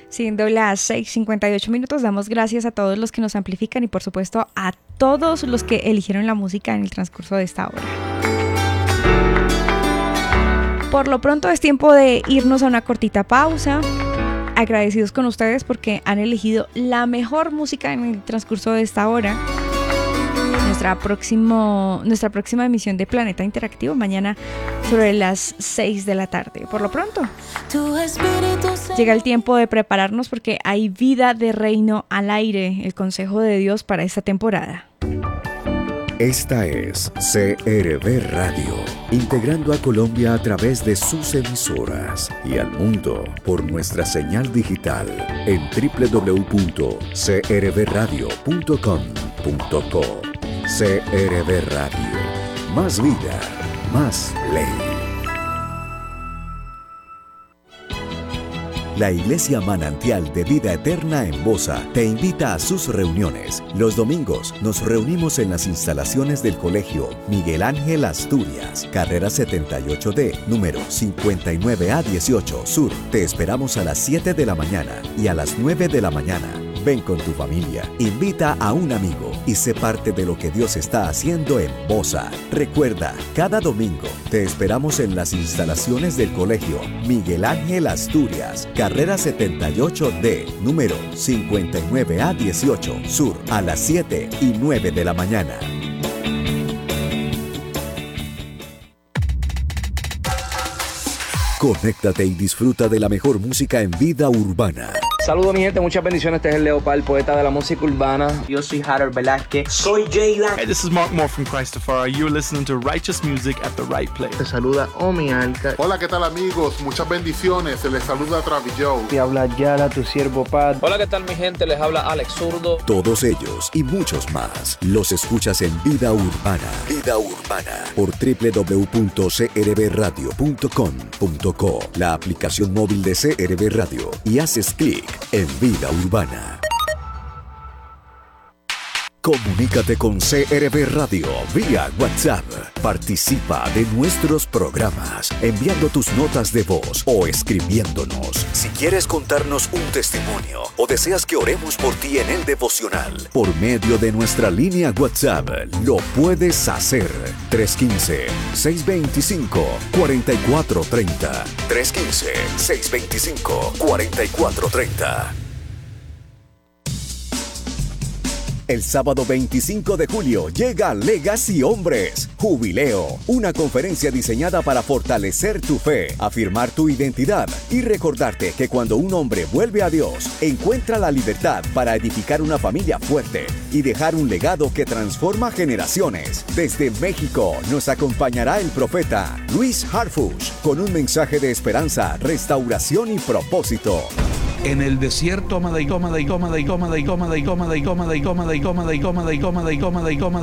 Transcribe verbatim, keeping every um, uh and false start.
Siendo las seis cincuenta y ocho minutos, damos gracias a todos los que nos amplifican y por supuesto a todos los que eligieron la música en el transcurso de esta hora. Por lo pronto es tiempo de irnos a una cortita pausa. Agradecidos con ustedes porque han elegido la mejor música en el transcurso de esta hora. Nuestra, próximo, nuestra próxima emisión de Planeta Interactivo mañana sobre las seis de la tarde. Por lo pronto, llega el tiempo de prepararnos porque hay vida de reino al aire, el consejo de Dios para esta temporada. Esta es C R V Radio, integrando a Colombia a través de sus emisoras y al mundo por nuestra señal digital en doble u doble u doble u punto c r v radio punto com punto co. C R V Radio, más vida, más ley. La Iglesia Manantial de Vida Eterna en Bosa te invita a sus reuniones. Los domingos nos reunimos en las instalaciones del Colegio Miguel Ángel Asturias, carrera setenta y ocho D, número cincuenta y nueve A dieciocho Sur. Te esperamos a las siete de la mañana y a las nueve de la mañana. Ven con tu familia, invita a un amigo y sé parte de lo que Dios está haciendo en Bosa. Recuerda, cada domingo te esperamos en las instalaciones del Colegio Miguel Ángel Asturias, carrera setenta y ocho D, número cincuenta y nueve A dieciocho Sur, a las siete y nueve de la mañana. Conéctate y disfruta de la mejor música en vida urbana. Saludos mi gente, muchas bendiciones. Este es el Leopard, poeta de la música urbana. Yo soy Harold Velázquez. Soy Jayla. Hey, this is Mark Moore from Christopher. You're listening to righteous music at the right place. Te saluda Omi Alca. Hola, ¿qué tal amigos? Muchas bendiciones. Se les saluda Travis Joe. Te habla Yara, tu siervo Pat. Hola, ¿qué tal mi gente? Les habla Alex Zurdo. Todos ellos y muchos más los escuchas en Vida Urbana. Vida Urbana por doble u doble u doble u punto c r v radio punto com punto co, la aplicación móvil de C R V Radio, y haces clic en Vida Urbana. Comunícate con C R V Radio vía WhatsApp. Participa de nuestros programas enviando tus notas de voz o escribiéndonos. Si quieres contarnos un testimonio o deseas que oremos por ti en el devocional, por medio de nuestra línea WhatsApp, lo puedes hacer. tres uno cinco, seis dos cinco, cuatro cuatro tres cero. tres uno cinco, seis dos cinco, cuatro cuatro tres cero. El sábado veinticinco de julio llega Legacy Hombres, Jubileo, una conferencia diseñada para fortalecer tu fe, afirmar tu identidad y recordarte que cuando un hombre vuelve a Dios, encuentra la libertad para edificar una familia fuerte y dejar un legado que transforma generaciones. Desde México nos acompañará el profeta Luis Harfush con un mensaje de esperanza, restauración y propósito. En el desierto,